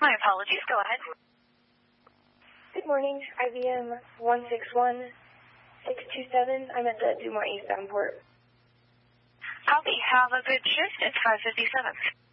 My apologies. Go ahead. Good morning. IBM 161627. I'm at the Dumont eastbound port. Copy. Have a good shift. It's 5:57.